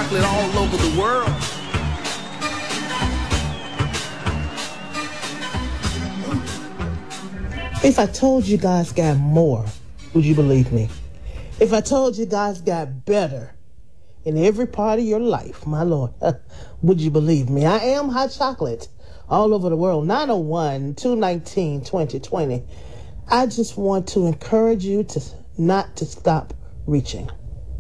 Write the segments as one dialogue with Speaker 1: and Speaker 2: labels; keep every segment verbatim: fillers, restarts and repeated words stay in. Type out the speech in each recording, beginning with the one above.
Speaker 1: chocolate all over the world.
Speaker 2: If I told you God's got more, would you believe me? If I told you God's got better in every part of your life, my Lord, would you believe me? I am hot chocolate all over the world. nine oh one, two nineteen, twenty twenty. I just want to encourage you to not to stop reaching.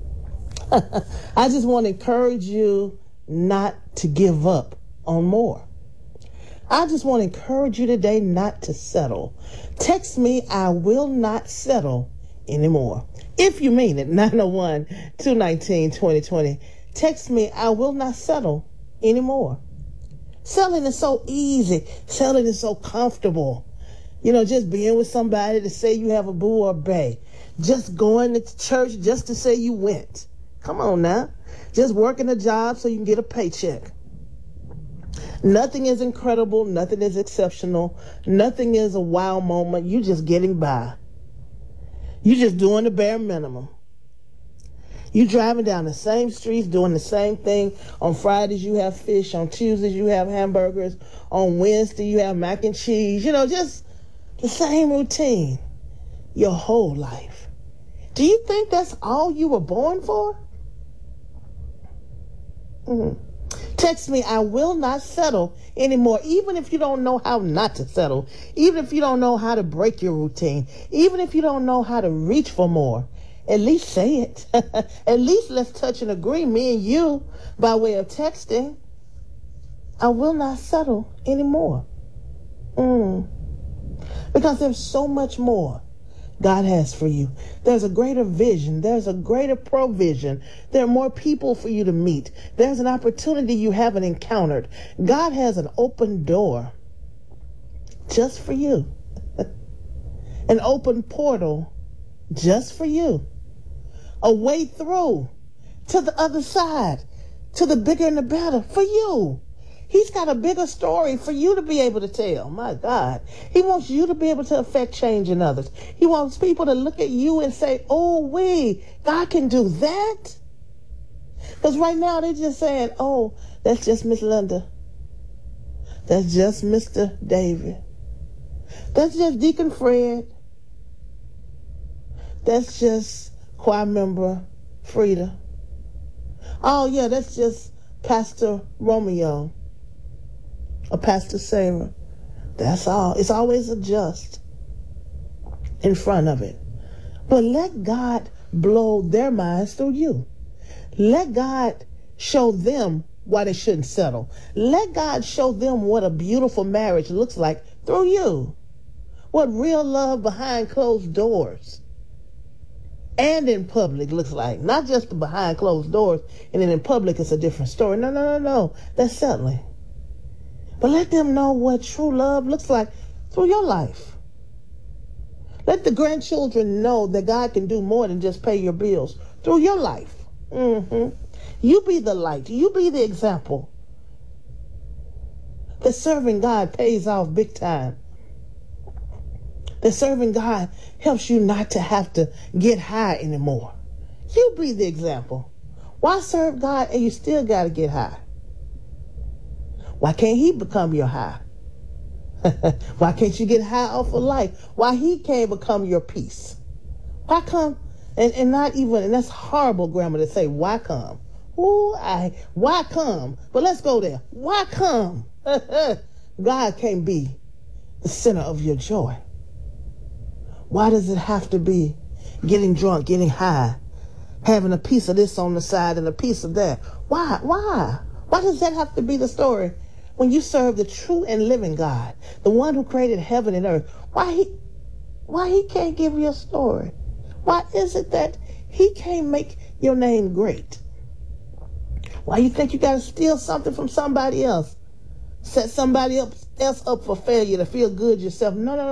Speaker 2: I just want to encourage you not to give up on more. I just want to encourage you today not to settle. Text me, I will not settle anymore. If you mean it, nine oh one, two nineteen, twenty twenty. Text me, I will not settle anymore. Selling is so easy. Selling is so comfortable. You know, just being with somebody to say you have a boo or a bae. Just going to church just to say you went. Come on now. Just working a job so you can get a paycheck. Nothing is incredible. Nothing is exceptional. Nothing is a wow moment. You just getting by. You just doing the bare minimum. You driving down the same streets, doing the same thing. On Fridays you have fish. On Tuesdays you have hamburgers. On Wednesday you have mac and cheese. You know, just the same routine your whole life. Do you think that's all you were born for? Mm-hmm. Text me, I will not settle anymore, even if you don't know how not to settle, even if you don't know how to break your routine, even if you don't know how to reach for more. At least say it. At least let's touch and agree, me and you, by way of texting. I will not settle anymore. Mm. Because there's so much more God has for you. There's a greater vision. There's a greater provision. There are more people for you to meet. There's an opportunity you haven't encountered. God has an open door just for you. An open portal just for you. A way through to the other side, to the bigger and the better for you. He's got a bigger story for you to be able to tell. My God. He wants you to be able to affect change in others. He wants people to look at you and say, oh, we, God can do that. Because right now they're just saying, oh, that's just Miss Linda. That's just Mister David. That's just Deacon Fred. That's just choir member Frida. Oh, yeah, that's just Pastor Romeo. Or Pastor Sarah. That's all. It's always a just in front of it. But let God blow their minds through you. Let God show them why they shouldn't settle. Let God show them what a beautiful marriage looks like through you. What real love behind closed doors and in public looks like. Not just the behind closed doors and then in public it's a different story. No, no, no, no. That's settling. But let them know what true love looks like through your life. Let the grandchildren know that God can do more than just pay your bills through your life. Mm-hmm. You be the light. You be the example. That serving God pays off big time. That serving God helps you not to have to get high anymore. You be the example. Why serve God and you still got to get high? Why can't he become your high? Why can't you get high off of life? Why he can't become your peace? Why come, and, and not even, and that's horrible grammar to say, why come? Ooh, I, why come? But let's go there. Why come? God can't be the center of your joy. Why does it have to be getting drunk, getting high, having a piece of this on the side and a piece of that? Why? Why? Why does that have to be the story when you serve the true and living God, the one who created heaven and earth? Why he, why he can't give you a story? Why is it that he can't make your name great? Why you think you got to steal something from somebody else? Set somebody else up for failure to feel good yourself? No, no, no.